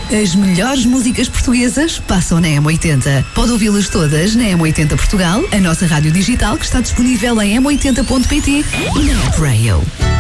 As melhores músicas portuguesas passam na M80. Pode ouvi-las todas na M80 Portugal, a nossa rádio digital que está disponível em m80.pt e na App Rail.